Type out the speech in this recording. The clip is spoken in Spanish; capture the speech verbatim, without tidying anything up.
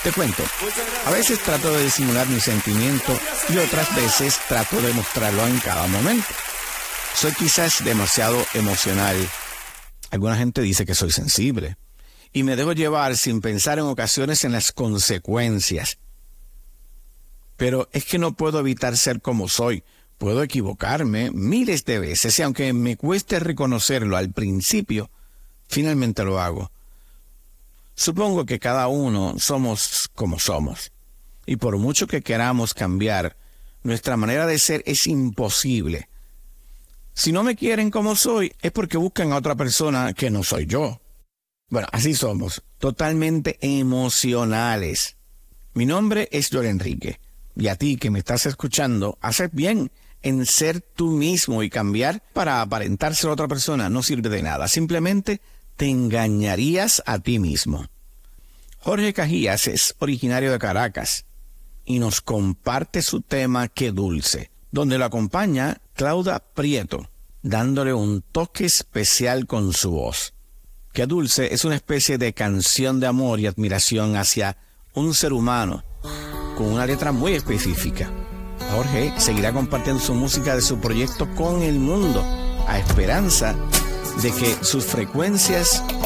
Te cuento, a veces trato de disimular mi sentimiento y otras veces trato de mostrarlo en cada momento. Soy quizás demasiado emocional. Alguna gente dice que soy sensible y me dejo llevar sin pensar en ocasiones en las consecuencias. Pero es que no puedo evitar ser como soy. Puedo equivocarme miles de veces y aunque me cueste reconocerlo al principio, finalmente lo hago. Supongo que cada uno somos como somos. Y por mucho que queramos cambiar, nuestra manera de ser es imposible. Si no me quieren como soy, es porque buscan a otra persona que no soy yo. Bueno, así somos, totalmente emocionales. Mi nombre es Joel Enrique. Y a ti que me estás escuchando, haces bien en ser tú mismo y cambiar para aparentar ser otra persona no sirve de nada. Simplemente te engañarías a ti mismo. Jorge Cajías es originario de Caracas y nos comparte su tema Qué Dulce, donde lo acompaña Claudia Prieto, dándole un toque especial con su voz. Qué Dulce es una especie de canción de amor y admiración hacia un ser humano, con una letra muy específica. Jorge seguirá compartiendo su música de su proyecto con el mundo, a esperanza de que sus frecuencias